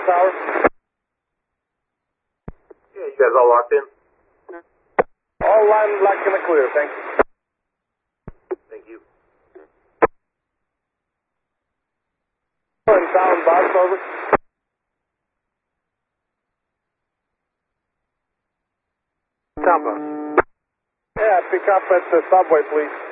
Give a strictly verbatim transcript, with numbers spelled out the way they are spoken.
tower. Yeah, you guys all locked in? All line black and clear, thank you. Thank you. In town, box, over. Tampa. Yeah, pick up at the subway, please.